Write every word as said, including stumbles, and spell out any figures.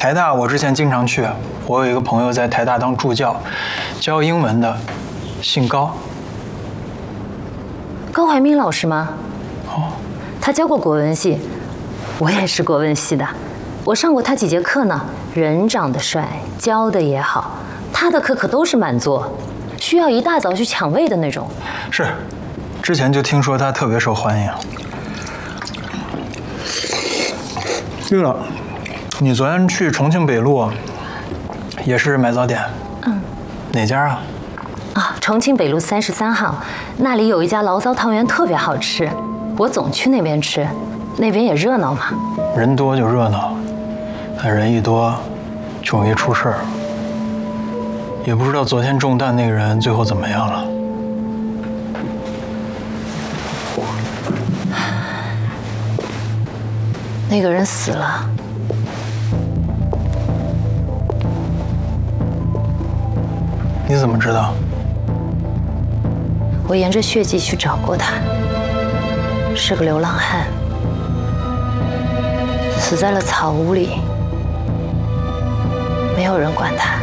台大我之前经常去，我有一个朋友在台大当助教，教英文的，姓高。 高怀民老师吗？ 哦， 他教过国文系，我也是国文系的，我上过他几节课呢。人长得帅，教的也好，他的课可都是满座，需要一大早去抢位的那种。 是，之前就听说他特别受欢迎。对了，你昨天去重庆北路，也是买早点？ 嗯。 哪家啊？ 啊，重庆北路三十三号，那里有一家醪糟汤圆特别好吃，我总去那边吃，那边也热闹嘛。 人多就热闹，但人一多就容易出事儿。也不知道昨天中弹那个人最后怎么样了。 那个人死了。 你怎么知道？ 我沿着血迹去找过他，是个流浪汉，死在了草屋里，没有人管他。